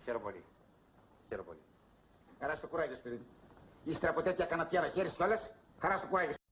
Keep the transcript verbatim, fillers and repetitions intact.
Χαίρομαι πολύ. Χαίρομαι πολύ. Χαρά στο κουράγιο, παιδί. Ύστερα από τέτοια κανατιάρα χέρι κιόλας, χαρά στο κουράγιο.